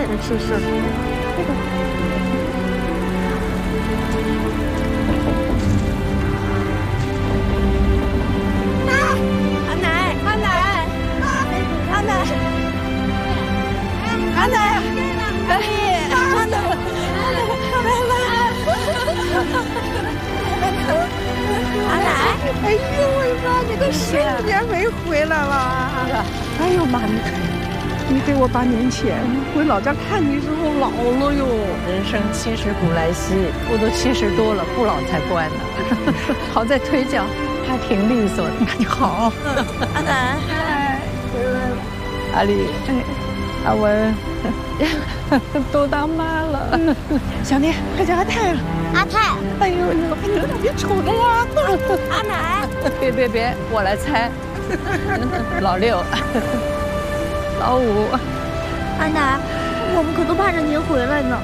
哎呦喂妈，你都10年没回来了！哎呦妈，你给我8年前回老家看你时候老了哟。 人生70古来稀，我都70多了，不老才怪呢。好在腿脚还挺利索的。 你好， 阿奶， 哎，回来了。 阿丽，阿文，都当妈了。 小妮，快叫阿泰啊！ 阿泰， 哎呦，你有点别瞅着了。 阿奶， 别，我来猜。老6，老5。 阿奶，我们可都盼着您回来呢。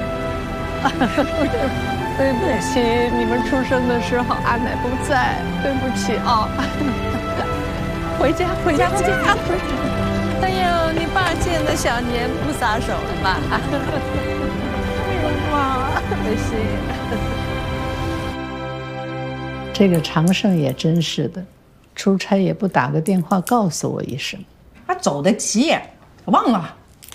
对不起，你们出生的时候阿奶不在，对不起啊。回家。哎呦，你爸见了小年不撒手了吧？ 哎呦妈， 可惜。这个长胜也真是的，出差也不打个电话告诉我一声。 还走得急，忘了。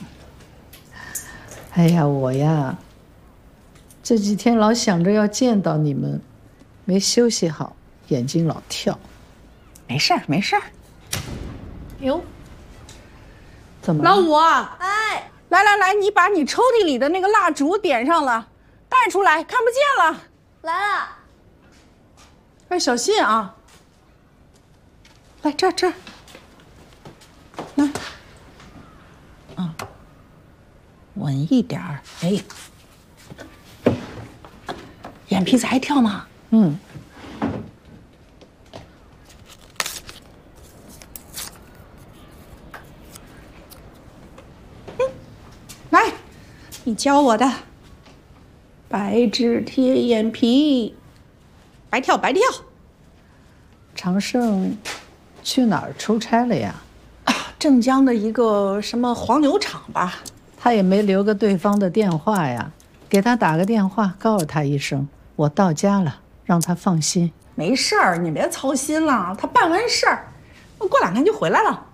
哎呀，我呀，这几天老想着要见到你们，没休息好，眼睛老跳。 没事儿。 哟， 怎么？ 老五， 哎， 来，你把你抽屉里的那个蜡烛点上了，带出来，看不见了。 来了。 哎，小心啊！来这儿，来，稳一点儿。哎，眼皮子还跳呢。来，你教我的，白纸贴眼皮。白跳！ 长胜去哪儿出差了呀？ 镇江的一个什么黄牛场吧。 他也没留个对方的电话呀，给他打个电话，告诉他一声我到家了，让他放心。 没事儿，你别操心了，他办完事儿，过2天就回来了。